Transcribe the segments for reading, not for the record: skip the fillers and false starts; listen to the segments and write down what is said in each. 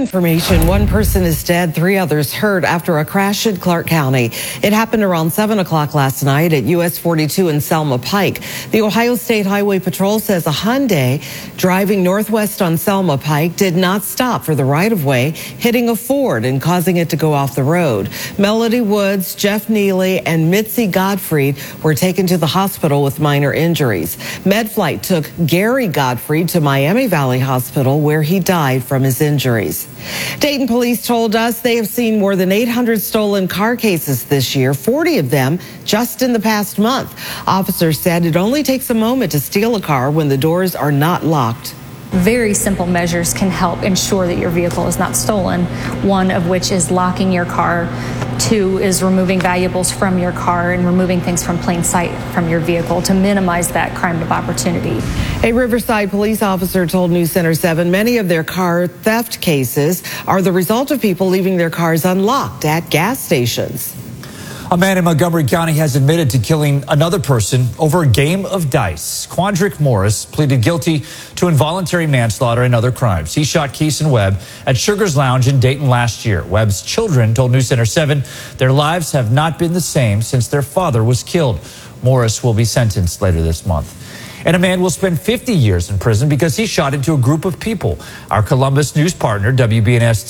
information. One person is dead, 3 others hurt after a crash in Clark County. It happened around 7 o'clock last night at US 42 in Selma Pike. The Ohio State Highway Patrol says a Hyundai driving northwest on Selma Pike did not stop for the right-of-way, hitting a Ford and causing it to go off the road. Melody Woods, Jeff Neely, and Mitzi Gottfried were taken to the hospital with minor injuries. MedFlight took Gary Gottfried to Miami Valley Hospital, where he died from his injuries. Dayton police told us they have seen more than 800 stolen car cases this year, 40 of them just in the past month. Officers said it only takes a moment to steal a car when the doors are not locked. Very simple measures can help ensure that your vehicle is not stolen, one of which is locking your car. 2 is removing valuables from your car and removing things from plain sight from your vehicle to minimize that crime of opportunity. A Riverside police officer told News Center 7 many of their car theft cases are the result of people leaving their cars unlocked at gas stations. A man in Montgomery County has admitted to killing another person over a game of dice. Quandrick Morris pleaded guilty to involuntary manslaughter and other crimes. He shot Keeson Webb at Sugar's Lounge in Dayton last year. Webb's children told News Center 7 their lives have not been the same since their father was killed. Morris will be sentenced later this month. And a man will spend 50 years in prison because he shot into a group of people. Our Columbus news partner, WBNS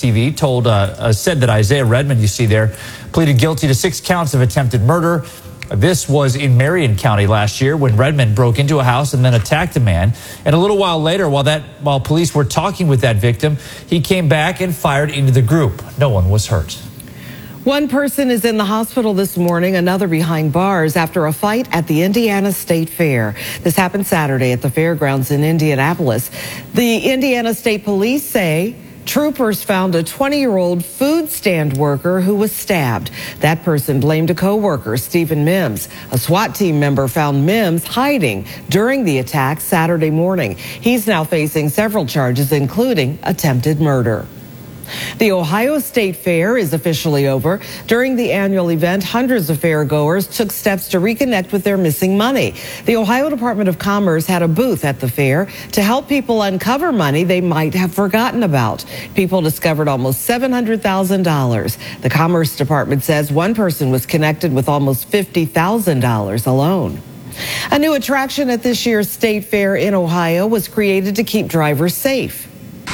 TV, said that Isaiah Redmond, you see there, pleaded guilty to 6 counts of attempted murder. This was in Marion County last year when Redmond broke into a house and then attacked a man. And a little while later, while police were talking with that victim, he came back and fired into the group. No one was hurt. One person is in the hospital this morning, another behind bars after a fight at the Indiana State Fair. This happened Saturday at the fairgrounds in Indianapolis. The Indiana State Police say troopers found a 20-year-old food stand worker who was stabbed. That person blamed a co-worker, Stephen Mims. A SWAT team member found Mims hiding during the attack Saturday morning. He's now facing several charges, including attempted murder. The Ohio State Fair is officially over. During the annual event, hundreds of fairgoers took steps to reconnect with their missing money. The Ohio Department of Commerce had a booth at the fair to help people uncover money they might have forgotten about. People discovered almost $700,000. The Commerce Department says one person was connected with almost $50,000 alone. A new attraction at this year's State Fair in Ohio was created to keep drivers safe.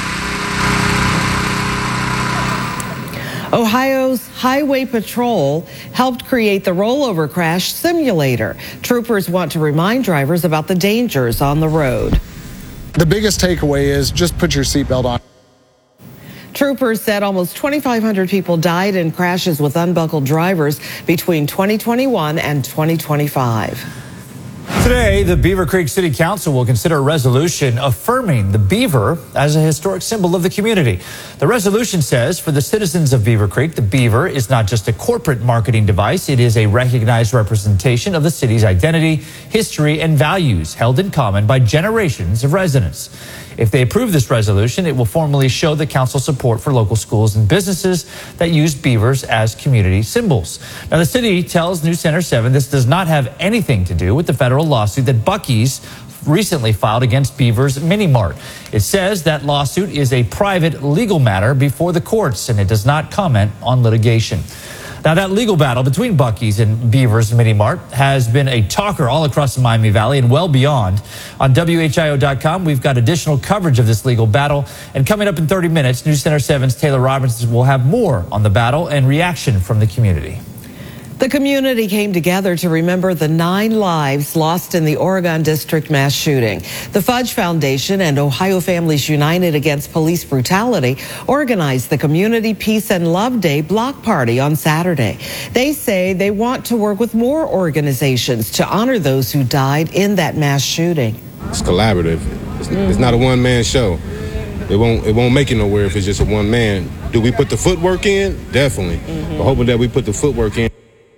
Ohio's Highway Patrol helped create the rollover crash simulator. Troopers want to remind drivers about the dangers on the road. The biggest takeaway is just put your seatbelt on. Troopers said almost 2,500 people died in crashes with unbuckled drivers between 2021 and 2025. Today, the Beaver Creek City Council will consider a resolution affirming the beaver as a historic symbol of the community. The resolution says for the citizens of Beaver Creek, the beaver is not just a corporate marketing device. It is a recognized representation of the city's identity, history, and values held in common by generations of residents. If they approve this resolution, it will formally show the council's support for local schools and businesses that use beavers as community symbols. Now, the city tells News Center 7 this does not have anything to do with the federal lawsuit that Buc-ee's recently filed against Beaver's Mini Mart. It says that lawsuit is a private legal matter before the courts, and it does not comment on litigation. Now, that legal battle between Buc-ee's and Beaver's Mini Mart has been a talker all across the Miami Valley and well beyond. On WHIO.com, we've got additional coverage of this legal battle. And coming up in 30 minutes, News Center 7's Taylor Robinson will have more on the battle and reaction from the community. The community came together to remember the 9 lives lost in the Oregon District mass shooting. The Fudge Foundation and Ohio Families United Against Police Brutality organized the Community Peace and Love Day block party on Saturday. They say they want to work with more organizations to honor those who died in that mass shooting. It's collaborative. It's not a one-man show. It won't make it nowhere if it's just a one man. Do we put the footwork in? Definitely. We're hoping that we put the footwork in.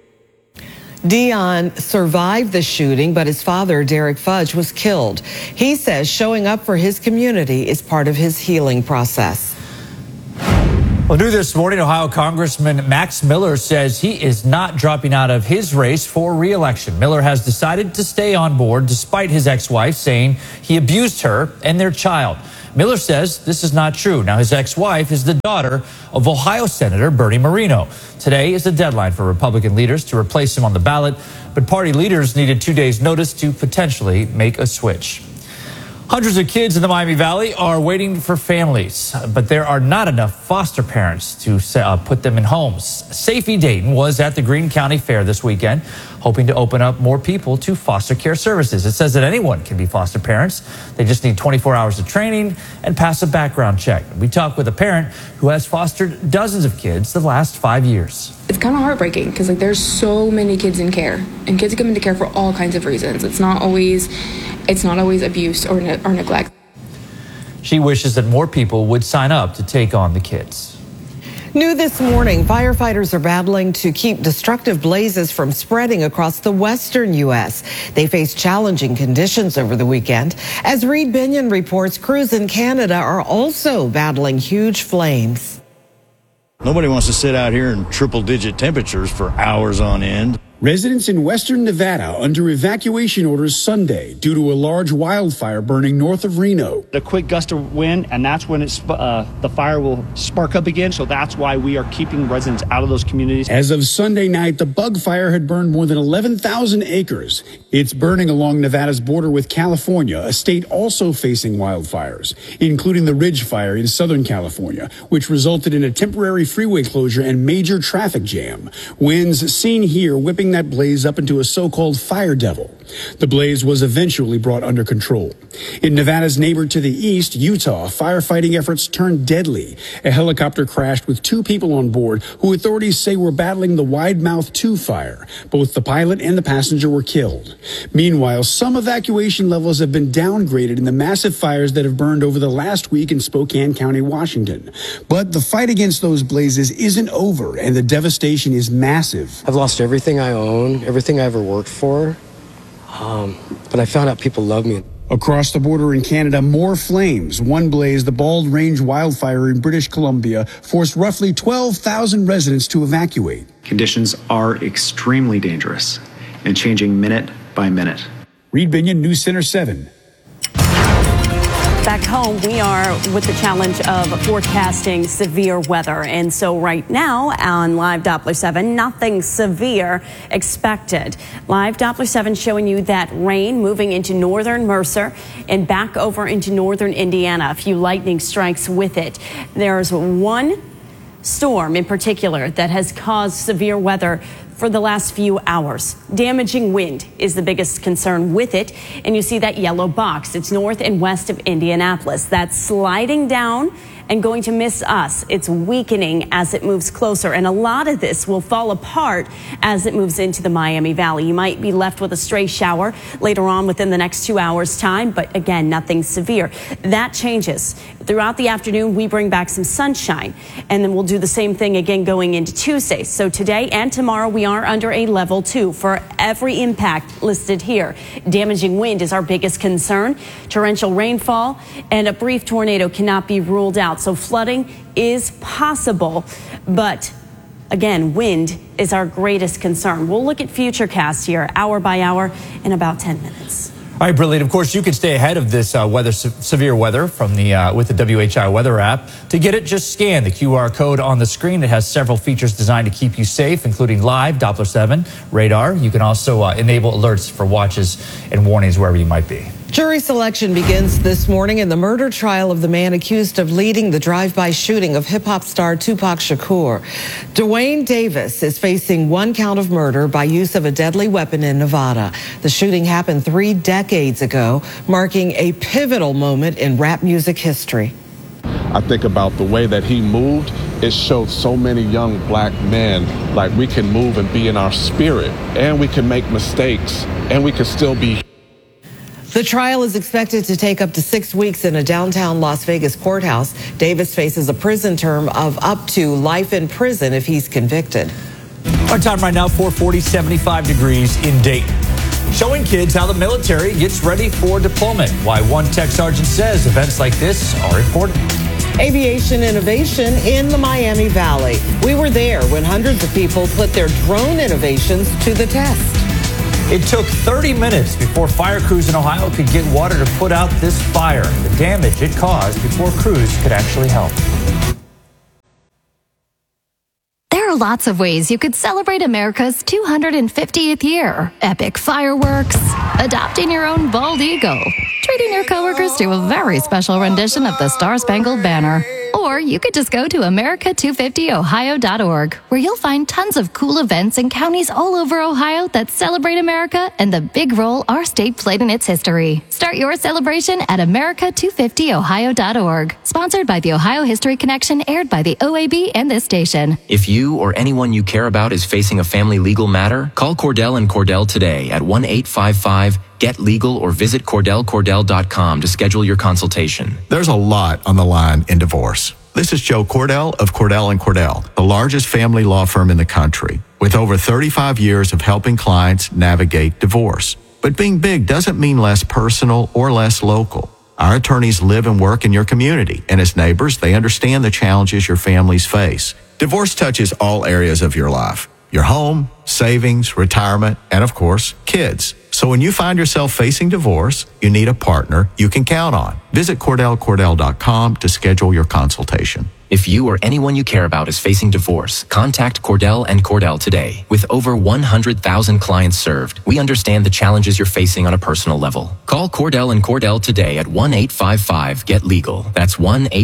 Dion survived the shooting, but his father, Derek Fudge, was killed. He says showing up for his community is part of his healing process. Well, new this morning, Ohio Congressman Max Miller says he is not dropping out of his race for re-election. Miller has decided to stay on board despite his ex-wife saying he abused her and their child. Miller says this is not true. Now, his ex-wife is the daughter of Ohio Senator Bernie Moreno. Today is the deadline for Republican leaders to replace him on the ballot, but party leaders needed 2 days' notice to potentially make a switch. Hundreds of kids in the Miami Valley are waiting for families, but there are not enough foster parents to put them in homes. Safety Dayton was at the Greene County Fair this weekend, hoping to open up more people to foster care services. It says that anyone can be foster parents. They just need 24 hours of training and pass a background check. We talked with a parent who has fostered dozens of kids the last 5 years. It's kind of heartbreaking because there's so many kids in care, and kids come into care for all kinds of reasons. It's not always abuse or neglect. She wishes that more people would sign up to take on the kids. New this morning, firefighters are battling to keep destructive blazes from spreading across the western U.S. They face challenging conditions over the weekend. As Reed Binion reports, crews in Canada are also battling huge flames. Nobody wants to sit out here in triple-digit temperatures for hours on end. Residents in western Nevada under evacuation orders Sunday due to a large wildfire burning north of Reno. A quick gust of wind, and that's when the fire will spark up again. So that's why we are keeping residents out of those communities. As of Sunday night, the bug fire had burned more than 11,000 acres. It's burning along Nevada's border with California, a state also facing wildfires, including the Ridge Fire in Southern California, which resulted in a temporary freeway closure and major traffic jam. Winds seen here whipping that blaze up into a so-called fire devil. The blaze was eventually brought under control. In Nevada's neighbor to the east, Utah, firefighting efforts turned deadly. A helicopter crashed with 2 people on board who authorities say were battling the Widemouth 2 fire. Both the pilot and the passenger were killed. Meanwhile, some evacuation levels have been downgraded in the massive fires that have burned over the last week in Spokane County, Washington. But the fight against those blazes isn't over, and the devastation is massive. I've lost everything I own, everything I ever worked for. But I found out people love me. Across the border in Canada, more flames. One blaze, the Bald Range wildfire in British Columbia, forced roughly 12,000 residents to evacuate. Conditions are extremely dangerous and changing minute by minute. Reed Binion, News Center 7. Back home, we are with the challenge of forecasting severe weather. And so right now on Live Doppler 7, nothing severe expected. Live Doppler 7 showing you that rain moving into northern Mercer and back over into northern Indiana. A few lightning strikes with it. There's one storm in particular that has caused severe weather for the last few hours. Damaging wind is the biggest concern with it. And you see that yellow box. It's north and west of Indianapolis. That's sliding down and going to miss us. It's weakening as it moves closer. And a lot of this will fall apart as it moves into the Miami Valley. You might be left with a stray shower later on within the next 2 hours time. But again, nothing severe. That changes. Throughout the afternoon, we bring back some sunshine. And then we'll do the same thing again going into Tuesday. So today and tomorrow, we are under a level 2 for every impact listed here. Damaging wind is our biggest concern. Torrential rainfall and a brief tornado cannot be ruled out. So flooding is possible, but again, wind is our greatest concern. We'll look at Futurecast here hour by hour in about 10 minutes. All right, Brilliant. Of course, you can stay ahead of this severe weather from with the WHI weather app. To get it, just scan the QR code on the screen. It has several features designed to keep you safe, including live, Doppler 7, radar. You can also enable alerts for watches and warnings wherever you might be. Jury selection begins this morning in the murder trial of the man accused of leading the drive-by shooting of hip-hop star Tupac Shakur. Dwayne Davis is facing 1 count of murder by use of a deadly weapon in Nevada. The shooting happened 3 decades ago, marking a pivotal moment in rap music history. I think about the way that he moved. It showed so many young black men like we can move and be in our spirit, and we can make mistakes, and we can still be. The trial is expected to take up to 6 weeks in a downtown Las Vegas courthouse. Davis faces a prison term of up to life in prison if he's convicted. Our time right now, 4:40, 75 degrees in Dayton. Showing kids how the military gets ready for deployment. Why one tech sergeant says events like this are important. Aviation innovation in the Miami Valley. We were there when hundreds of people put their drone innovations to the test. It took 30 minutes before fire crews in Ohio could get water to put out this fire. The damage it caused before crews could actually help. There are lots of ways you could celebrate America's 250th year. Epic fireworks, adopting your own bald eagle, treating your coworkers to a very special rendition of the Star-Spangled Banner. Or you could just go to America250ohio.org, where you'll find tons of cool events in counties all over Ohio that celebrate America and the big role our state played in its history. Start your celebration at America250ohio.org. Sponsored by the Ohio History Connection, aired by the OAB and this station. If you or anyone you care about is facing a family legal matter, call Cordell and Cordell today at 1-855-GET-LEGAL or visit CordellCordell.com to schedule your consultation. There's a lot on the line in divorce. This is Joe Cordell of Cordell & Cordell, the largest family law firm in the country, with over 35 years of helping clients navigate divorce. But being big doesn't mean less personal or less local. Our attorneys live and work in your community, and as neighbors, they understand the challenges your families face. Divorce touches all areas of your life: your home, savings, retirement, and of course, kids. So when you find yourself facing divorce, you need a partner you can count on. Visit CordellCordell.com to schedule your consultation. If you or anyone you care about is facing divorce, contact Cordell and Cordell today. With over 100,000 clients served, we understand the challenges you're facing on a personal level. Call Cordell and Cordell today at 1-855-GET-LEGAL. That's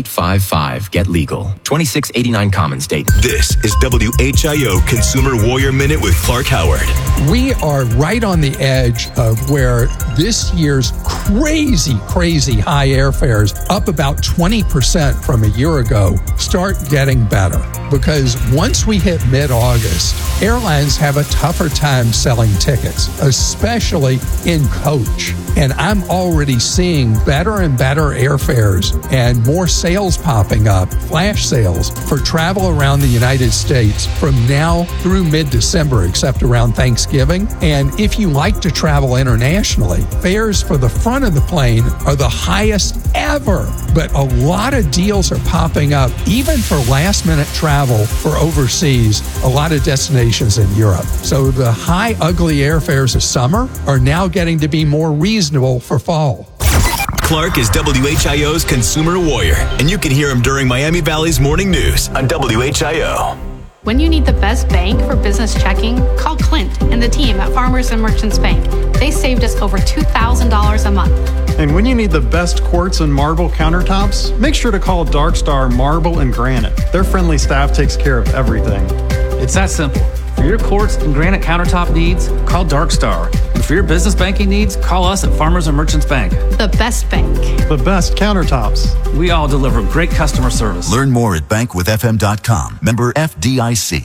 1-855-GET-LEGAL. 2689 Commons, Dayton. This is WHIO Consumer Warrior Minute with Clark Howard. We are right on the edge of where this year's crazy high airfares, up about 20% from a year ago, start getting better. Because once we hit mid-August, airlines have a tougher time selling tickets, especially in coach. And I'm already seeing better and better airfares and more sales popping up, flash sales for travel around the United States from now through mid-December, except around Thanksgiving. And if you like to travel internationally, fares for the front of the plane are the highest ever. But a lot of deals are popping up, even for last-minute travel for overseas, a lot of destinations in Europe. So the high, ugly airfares of summer are now getting to be more reasonable for fall. Clark is WHIO's Consumer Warrior, and you can hear him during Miami Valley's Morning News on WHIO. When you need the best bank for business checking, call Clint and the team at Farmers and Merchants Bank. They saved us over $2,000 a month. And when you need the best quartz and marble countertops, make sure to call Dark Star Marble and Granite. Their friendly staff takes care of everything. It's that simple. For your quartz and granite countertop needs, call Dark Star. And for your business banking needs, call us at Farmers and Merchants Bank. The best bank. The best countertops. We all deliver great customer service. Learn more at bankwithfm.com. Member FDIC.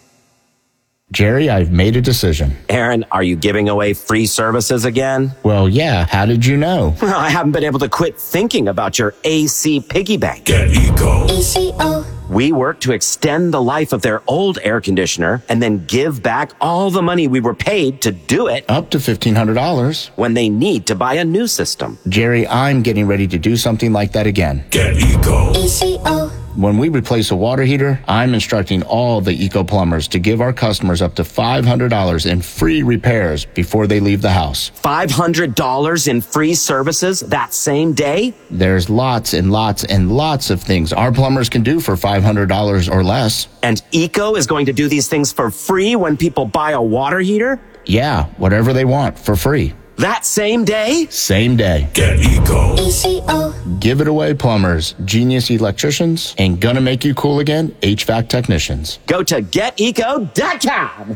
Jerry, I've made a decision. Aaron, are you giving away free services again? Well, yeah. How did you know? Well, I haven't been able to quit thinking about your AC piggy bank. Get Eco. ECO. We work to extend the life of their old air conditioner and then give back all the money we were paid to do it. Up to $1,500. When they need to buy a new system. Jerry, I'm getting ready to do something like that again. Get Eco. ECO. When we replace a water heater, I'm instructing all the Eco plumbers to give our customers up to $500 in free repairs before they leave the house. $500 in free services that same day? There's lots and lots and lots of things our plumbers can do for $500 or less. And Eco is going to do these things for free when people buy a water heater? Yeah, whatever they want for free. That same day? Same day. Get Eco. ECO. Give it away, plumbers, genius electricians, and gonna make you cool again, HVAC technicians. Go to geteco.com.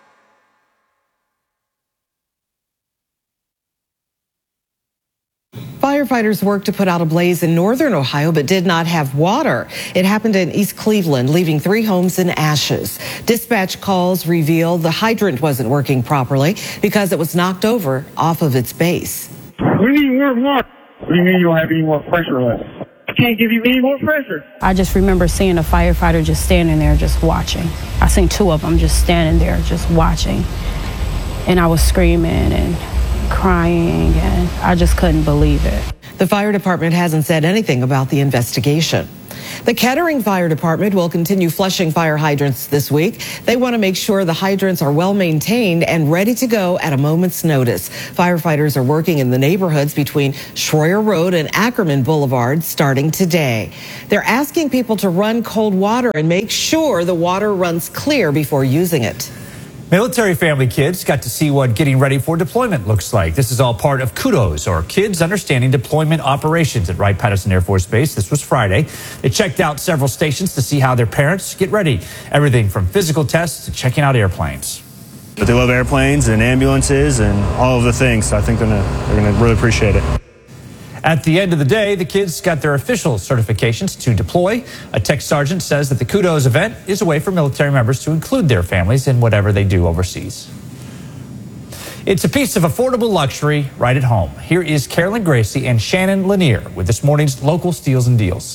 Firefighters worked to put out a blaze in northern Ohio, but did not have water. It happened in East Cleveland, leaving 3 homes in ashes. Dispatch calls revealed the hydrant wasn't working properly because it was knocked over off of its base. We need more water. What do you mean you don't have any more pressure left? I can't give you any more pressure. I just remember seeing a firefighter just standing there just watching. I seen 2 of them just standing there just watching. And I was screaming and crying, and I just couldn't believe it. The fire department hasn't said anything about the investigation. The Kettering Fire Department will continue flushing fire hydrants this week. They want to make sure the hydrants are well maintained and ready to go at a moment's notice. Firefighters are working in the neighborhoods between Schroyer Road and Ackerman Boulevard starting today. They're asking people to run cold water and make sure the water runs clear before using it. Military family kids got to see what getting ready for deployment looks like. This is all part of KUDOS, or Kids Understanding Deployment Operations, at Wright-Patterson Air Force Base. This was Friday. They checked out several stations to see how their parents get ready. Everything from physical tests to checking out airplanes. But they love airplanes and ambulances and all of the things, so I think they're gonna really appreciate it. At the end of the day, the kids got their official certifications to deploy. A tech sergeant says that the KUDOS event is a way for military members to include their families in whatever they do overseas. It's a piece of affordable luxury right at home. Here is Carolyn Gracie and Shannon Lanier with this morning's local steals and deals.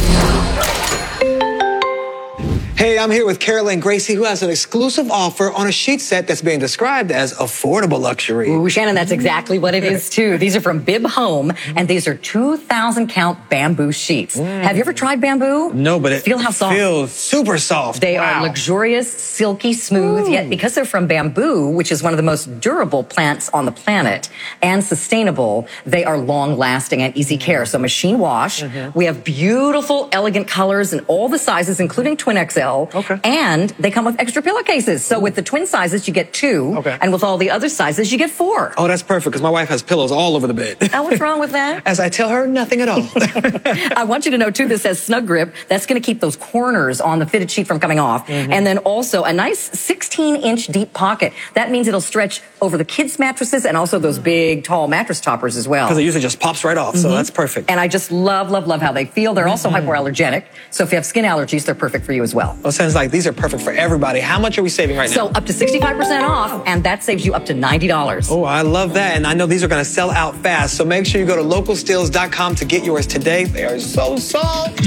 Hey, I'm here with Carolyn Gracie, who has an exclusive offer on a sheet set that's being described as affordable luxury. Ooh, Shannon, that's exactly what it is, too. These are from Bib Home, and these are 2,000 count bamboo sheets. Have you ever tried bamboo? No, but it Feel how soft. feels super soft. They are luxurious, silky smooth, yet because they're from bamboo, which is one of the most durable plants on the planet, and sustainable, they are long-lasting and easy care. So machine wash. We have beautiful, elegant colors in all the sizes, including twin XL. Okay. And they come with extra pillowcases. So with the twin sizes, you get 2. Okay. And with all the other sizes, you get 4. Oh, that's perfect, because my wife has pillows all over the bed. Now, what's wrong with that? As I tell her, nothing at all. I want you to know, too, this says Snug Grip. That's going to keep those corners on the fitted sheet from coming off. And then also a nice 16-inch deep pocket. That means it'll stretch over the kids' mattresses and also those big, tall mattress toppers as well. Because it usually just pops right off, so that's perfect. And I just love, love, love how they feel. They're also hypoallergenic. So if you have skin allergies, they're perfect for you as well. Well, it sounds like these are perfect for everybody. How much are we saving right now? So up to 65% off, and that saves you up to $90. Oh, I love that. And I know these are going to sell out fast. So make sure you go to localsteals.com to get yours today. They are so soft.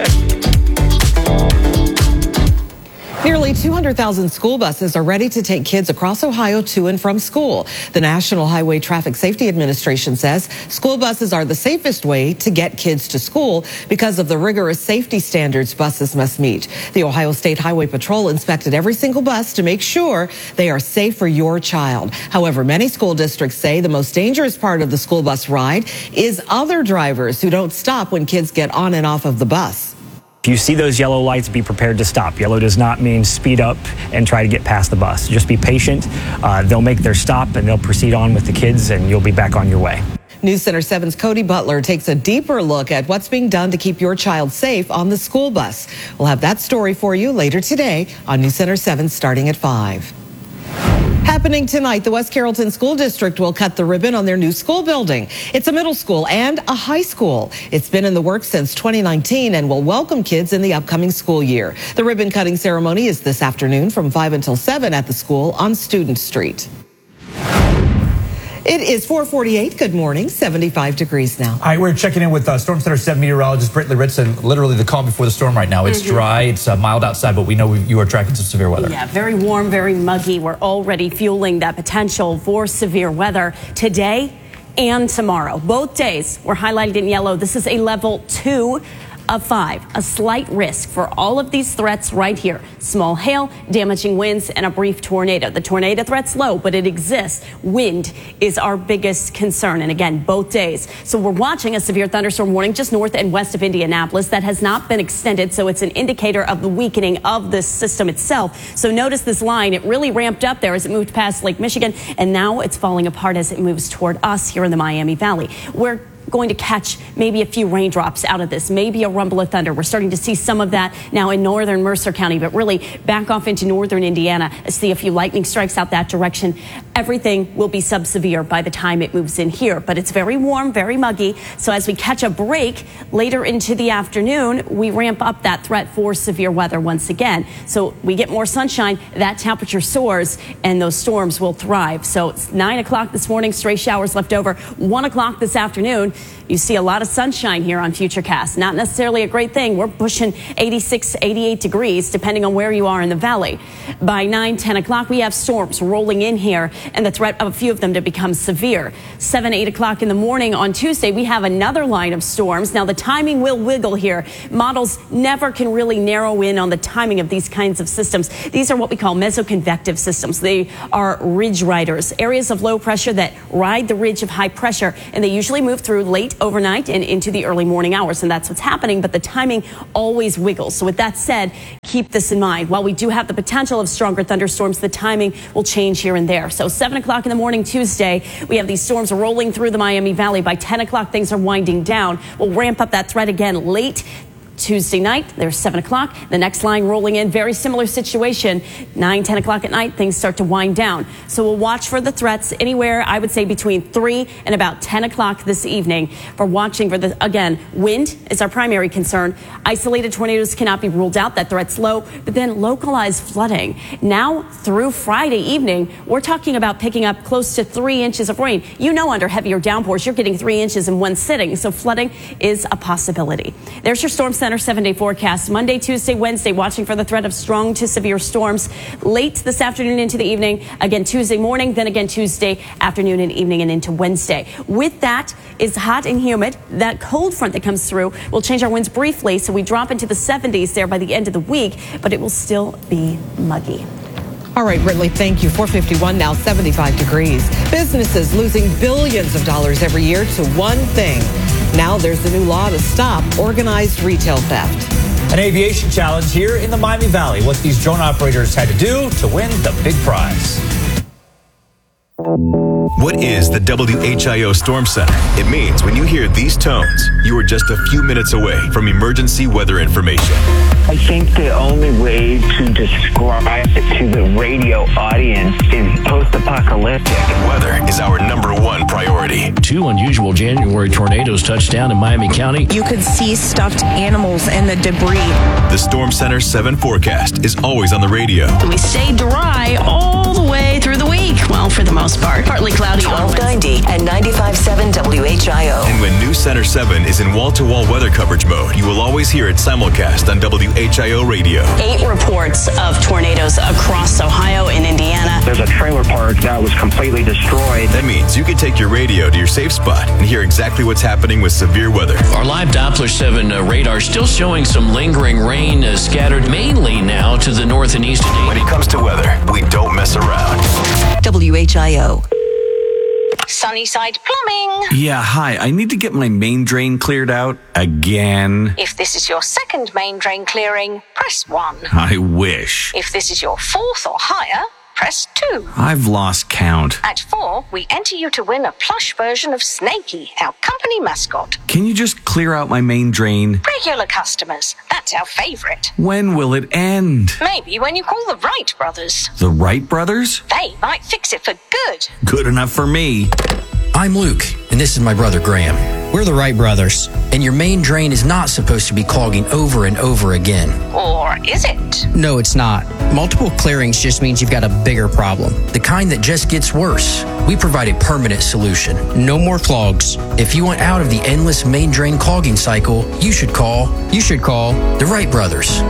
Nearly 200,000 school buses are ready to take kids across Ohio to and from school. The National Highway Traffic Safety Administration says school buses are the safest way to get kids to school because of the rigorous safety standards buses must meet. The Ohio State Highway Patrol inspected every single bus to make sure they are safe for your child. However, many school districts say the most dangerous part of the school bus ride is other drivers who don't stop when kids get on and off of the bus. If you see those yellow lights, be prepared to stop. Yellow does not mean speed up and try to get past the bus. Just be patient. They'll make their stop and they'll proceed on with the kids and you'll be back on your way. News Center 7's Cody Butler takes a deeper look at what's being done to keep your child safe on the school bus. We'll have that story for you later today on News Center 7 starting at 5. Happening tonight, the West Carrollton School District will cut the ribbon on their new school building. It's a middle school and a high school. It's been in the works since 2019 and will welcome kids in the upcoming school year. The ribbon cutting ceremony is this afternoon from 5 until 7 at the school on Student Street. It is 4:48. Good morning. 75 degrees now. All right, we're checking in with Storm Center 7 meteorologist Brittany Ritson. Literally the call before the storm right now. It's dry. It's mild outside, but we know you are tracking some severe weather. Yeah, very warm, very muggy. We're already fueling that potential for severe weather today and tomorrow. Both days were highlighted in yellow. This is a level 2 of 5, a slight risk for all of these threats right here. Small hail, damaging winds, and a brief tornado. The tornado threat's low, but it exists. Wind is our biggest concern. And again, both days. So we're watching a severe thunderstorm warning just north and west of Indianapolis that has not been extended. So it's an indicator of the weakening of the system itself. So notice this line, it really ramped up there as it moved past Lake Michigan. And now it's falling apart as it moves toward us here in the Miami Valley. We're going to catch maybe a few raindrops out of this, maybe a rumble of thunder. We're starting to see some of that now in northern Mercer County, but really back off into northern Indiana. I see a few lightning strikes out that direction. Everything will be sub-severe by the time it moves in here, but it's very warm, very muggy. So as we catch a break later into the afternoon, we ramp up that threat for severe weather once again. So we get more sunshine, that temperature soars, and those storms will thrive. So it's 9 o'clock this morning, stray showers left over. 1 o'clock this afternoon, You see a lot of sunshine here on Futurecast. Not necessarily a great thing. We're pushing 86, 88 degrees, depending on where you are in the valley. By 9, 10 o'clock, we have storms rolling in here and the threat of a few of them to become severe. 7, 8 o'clock in the morning on Tuesday, we have another line of storms. Now, the timing will wiggle here. Models never can really narrow in on the timing of these kinds of systems. These are what we call mesoconvective systems. They are ridge riders, areas of low pressure that ride the ridge of high pressure, and they usually move through late overnight and into the early morning hours, and that's what's happening, but the timing always wiggles. So with that said, keep this in mind. While we do have the potential of stronger thunderstorms, the timing will change here and there. So 7 o'clock in the morning Tuesday, we have these storms rolling through the Miami Valley. By 10 o'clock, things are winding down. We'll ramp up that threat again late Tuesday night. There's 7 o'clock. The next line rolling in, very similar situation. 9, 10 o'clock at night, things start to wind down. So we'll watch for the threats anywhere, I would say, between 3 and about 10 o'clock this evening. For watching for the, again, wind is our primary concern. Isolated tornadoes cannot be ruled out. That threat's low. But then localized flooding. Now through Friday evening, we're talking about picking up close to 3 inches of rain. You know, under heavier downpours, you're getting 3 inches in one sitting. So flooding is a possibility. There's your Storm Center 7-day forecast. Monday, Tuesday, Wednesday, watching for the threat of strong to severe storms late this afternoon into the evening. Again, Tuesday morning, then again Tuesday afternoon and evening and into Wednesday. With that is hot and humid. That cold front that comes through will change our winds briefly, so we drop into the 70s there by the end of the week, but it will still be muggy. All right, Brittany, thank you. 451 now, 75 degrees. Businesses losing billions of dollars every year to one thing. Now there's a new law to stop organized retail theft. An aviation challenge here in the Miami Valley. What these drone operators had to do to win the big prize. What is the WHIO Storm Center? It means when you hear these tones, you are just a few minutes away from emergency weather information. I think the only way to describe it to the radio audience is post-apocalyptic. Weather is our #1 priority. 2 unusual January tornadoes touched down in Miami County. You could see stuffed animals and the debris. The Storm Center 7 forecast is always on the radio. We stay dry all the way through the week. Well, for the most part. Partly cloudy on 1290 and 95.7 WHIO. And when News Center 7 is in wall-to-wall weather coverage mode, you will always hear it simulcast on WHIO radio. 8 reports of tornadoes across Ohio and Indiana. There's a trailer park that was completely destroyed. That means you can take your radio to your safe spot and hear exactly what's happening with severe weather. Our live Doppler 7 radar still showing some lingering rain scattered mainly now to the north and east. When it comes to weather, we don't mess around. WHIO. Sunnyside Plumbing. Yeah, hi. I need to get my main drain cleared out again. If this is your second main drain clearing, press 1. I wish. If this is your 4th or higher, press 2. I've lost count. At 4, we enter you to win a plush version of Snakey, our company mascot. Can you just clear out my main drain? Regular customers, that's our favorite. When will it end? Maybe when you call the Wright brothers. The Wright brothers? They might fix it for good. Good enough for me. I'm Luke, and this is my brother Graham. We're the Wright brothers, and your main drain is not supposed to be clogging over and over again. Or is it? No, it's not. Multiple clearings just means you've got a bigger problem, the kind that just gets worse. We provide a permanent solution. No more clogs. If you want out of the endless main drain clogging cycle, you should call the Wright brothers.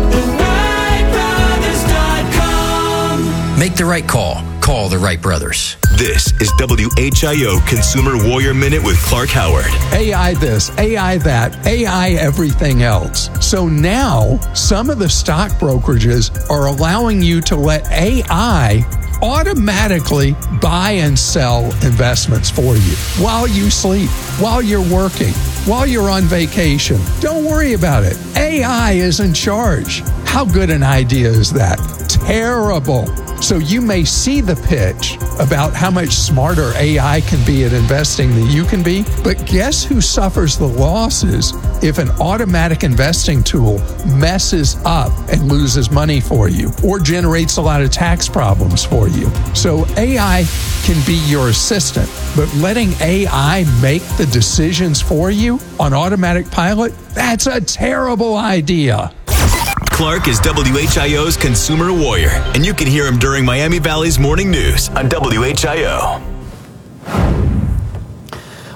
Make the right call. Call the Wright brothers. This is WHIO Consumer Warrior Minute with Clark Howard. AI this, AI that, AI everything else. So now some of the stock brokerages are allowing you to let AI automatically buy and sell investments for you while you sleep, while you're working, while you're on vacation. Don't worry about it. AI is in charge. How good an idea is that? Terrible. So you may see the pitch about how much smarter AI can be at investing than you can be, but guess who suffers the losses if an automatic investing tool messes up and loses money for you or generates a lot of tax problems for you? So AI can be your assistant, but letting AI make the decisions for you on automatic pilot, that's a terrible idea. Clark is WHIO's Consumer Warrior, and you can hear him during Miami Valley's morning news on WHIO.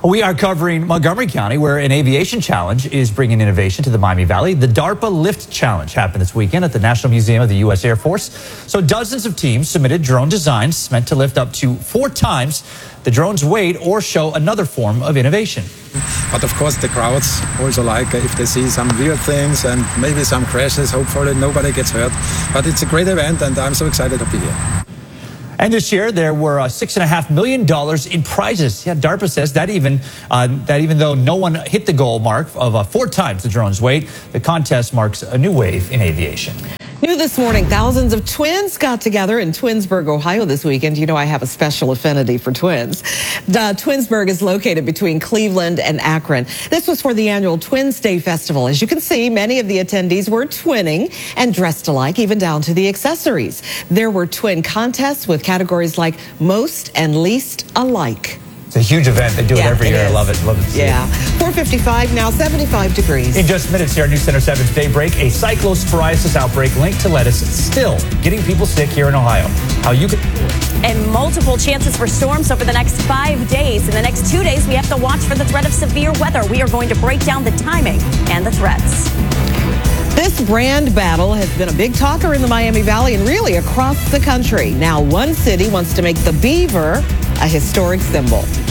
We are covering Montgomery County, where an aviation challenge is bringing innovation to the Miami Valley. The DARPA Lift Challenge happened this weekend at the National Museum of the U.S. Air Force. So dozens of teams submitted drone designs meant to lift up to 4 times the drone's weight or show another form of innovation. But of course the crowds also like if they see some weird things and maybe some crashes. Hopefully nobody gets hurt. But it's a great event and I'm so excited to be here. And this year, there were $6.5 million in prizes. Yeah, DARPA says that even though no one hit the goal mark of 4 times the drone's weight, the contest marks a new wave in aviation. New this morning, thousands of twins got together in Twinsburg, Ohio this weekend. You know I have a special affinity for twins. Twinsburg is located between Cleveland and Akron. This was for the annual Twins Day Festival. As you can see, many of the attendees were twinning and dressed alike, even down to the accessories. There were twin contests with categories like most and least alike. It's a huge event. They do it every year. I love it. Love it. Yeah. 4:55 now, 75 degrees. In just minutes here, News Center 7's Daybreak, a cyclosporiasis outbreak linked to lettuce still getting people sick here in Ohio. How you could... And multiple chances for storms over the next 5 days. In the next 2 days, we have to watch for the threat of severe weather. We are going to break down the timing and the threats. This brand battle has been a big talker in the Miami Valley and really across the country. Now, one city wants to make the beaver a historic symbol.